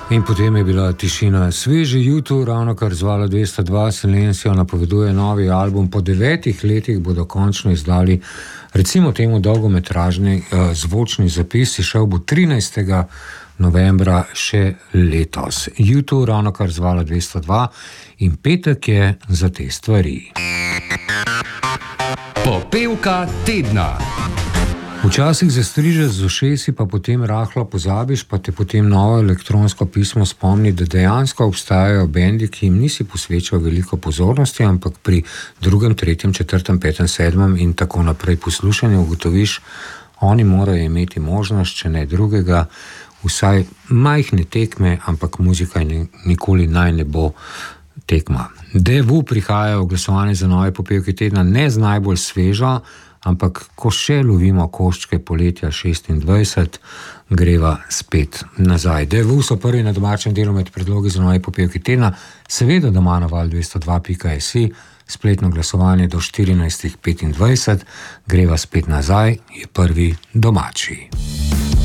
In potem je bila tišina. Sveži YouTube, ravno kar zvala 202, Silencio napoveduje novi album. Po 9 letih bodo končno izdali, recimo temu, dolgometražni zvočni zapis. Šel bo 13. novembra še letos. YouTube, ravno kar zvala 202 in petek je za te stvari. Popevka tedna. Včasih zastrižeš z ušesi, pa potem rahlo pozabiš, pa te potem novo elektronsko pismo spomni, da dejansko obstajajo bendi, ki jim nisi posvečal veliko pozornosti, ampak pri 2., 3., 4., 5., 7. in tako naprej poslušanju ugotoviš, oni morajo imeti možnost, če ne drugega, vsaj majhne tekme, ampak muzika nikoli naj ne bo tekma. DV prihaja v glasovanje za nove popevke tedna, ne z najbolj svežo, ampak ko še lovimo koščke poletja 26, greva spet nazaj. DV so prvi na domačem delu med predlogi za nove popevke tedna, seveda doma na val202.si, spletno glasovanje do 14.25, greva spet nazaj, je prvi domači.